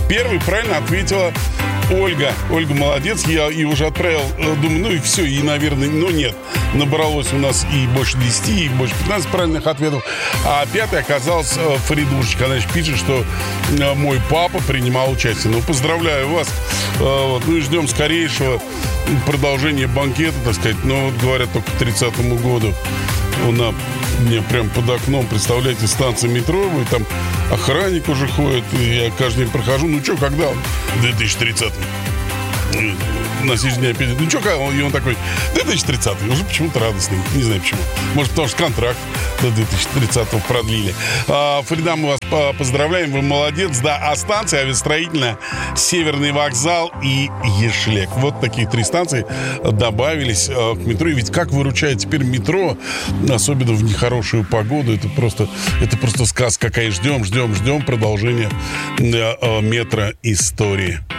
Первый правильно ответила Ольга. Ольга молодец, я и уже отправил, думаю, ну и все, и, наверное, нет. Набралось у нас и больше 10, и больше 15 правильных ответов. А пятый оказался Фаридушечка. Она еще пишет, что мой папа принимал участие. Ну, поздравляю вас. Вот. Ну и ждем скорейшего продолжения банкета, так сказать. Ну, вот, говорят, только к 30-му году. Она мне прям под окном, представляете, станция метро, и там охранник уже ходит, и я каждый день прохожу. Ну что, когда он? 2030-м. На следующий день опять. Ну что, и он такой, 2030-й, уже почему-то радостный. Не знаю почему. Может, потому что контракт до 2030-го продлили. Фарида, мы вас поздравляем, вы молодец. Да, а станция авиастроительная, Северный вокзал и Ешлек. Вот такие 3 станции добавились к метро. И ведь как выручает теперь метро, особенно в нехорошую погоду, это просто сказка какая. Ждем продолжения метро истории.